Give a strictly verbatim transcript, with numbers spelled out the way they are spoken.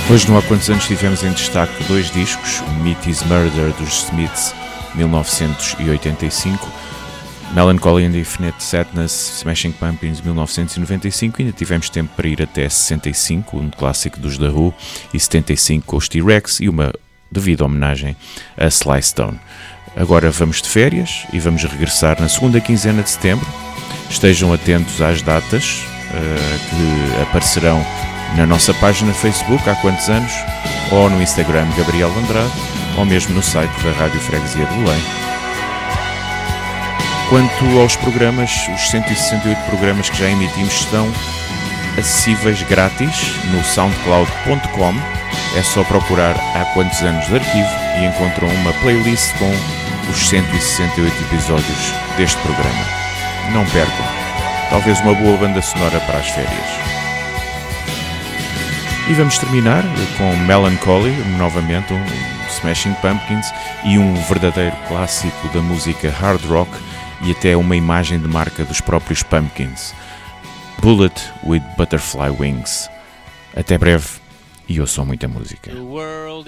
Hoje no Há Quantos Anos tivemos em destaque dois discos, o Meat is Murder dos Smiths, mil novecentos e oitenta e cinco, Melancholy and Infinite Sadness, Smashing Pumpkins, mil novecentos e noventa e cinco, e ainda tivemos tempo para ir até sessenta e cinco, um clássico dos The Who, e setenta e cinco com os T-Rex, e uma devida homenagem a Sly Stone. Agora vamos de férias e vamos regressar na segunda quinzena de setembro. Estejam atentos às datas uh, que aparecerão na nossa página Facebook Há Quantos Anos, ou no Instagram Gabriel Andrade, ou mesmo no site da Rádio Freguesia de Belém. Quanto aos programas, os cento e sessenta e oito programas que já emitimos estão acessíveis grátis no soundcloud ponto com. É só procurar Há Quantos Anos de arquivo e encontram uma playlist com os cento e sessenta e oito episódios deste programa. Não percam, talvez uma boa banda sonora para as férias. E vamos terminar com Melancholy, novamente um Smashing Pumpkins, e um verdadeiro clássico da música hard rock e até uma imagem de marca dos próprios Pumpkins, Bullet with Butterfly Wings. Até breve e ouçam muita música. The world